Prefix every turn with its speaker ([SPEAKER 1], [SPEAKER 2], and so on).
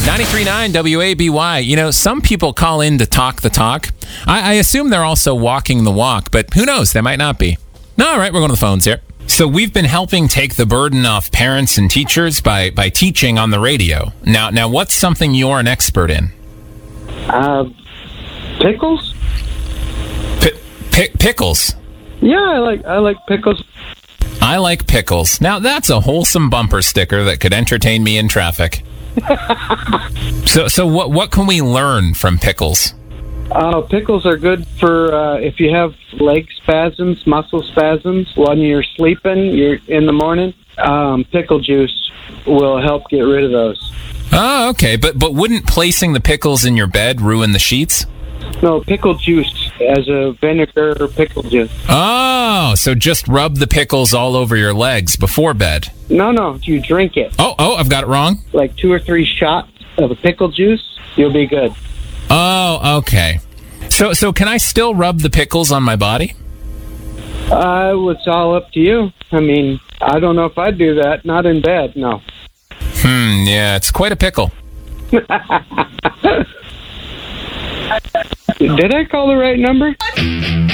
[SPEAKER 1] 93.9 WABY. You know, some people call in to talk the talk. I assume they're also walking the walk, but who knows? They might not be. No, all right, we're going to the phones here. So we've been helping take the burden off parents and teachers by teaching on the radio. Now, what's something you're an expert in?
[SPEAKER 2] Pickles?
[SPEAKER 1] Pickles? Yeah,
[SPEAKER 2] I like pickles.
[SPEAKER 1] I like pickles. Now, that's a wholesome bumper sticker that could entertain me in traffic. So what can we learn from pickles?
[SPEAKER 2] Pickles are good for if you have leg spasms, muscle spasms when you're sleeping, you're in the morning. Pickle juice will help get rid of those.
[SPEAKER 1] Oh, okay. But wouldn't placing the pickles in your bed ruin the sheets?
[SPEAKER 2] No, pickle juice as a vinegar or pickle juice.
[SPEAKER 1] Oh, so just rub the pickles all over your legs before bed.
[SPEAKER 2] No, you drink it.
[SPEAKER 1] Oh, I've got it wrong?
[SPEAKER 2] Like 2 or 3 shots of a pickle juice, you'll be good.
[SPEAKER 1] Oh, okay. So can I still rub the pickles on my body?
[SPEAKER 2] It's all up to you. I mean, I don't know if I'd do that. Not in bed, no.
[SPEAKER 1] Yeah, it's quite a pickle.
[SPEAKER 2] Did I call the right number?